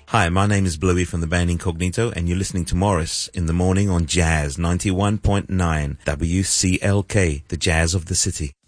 Hi, my name is Bluey from the band Incognito, and you're listening to Morris in the morning on Jazz 91.9 WCLK, the Jazz of the City.